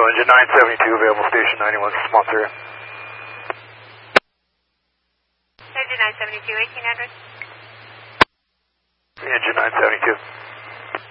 engine 972 available, station 91, sponsor. Engine 972, 1800. Engine 972.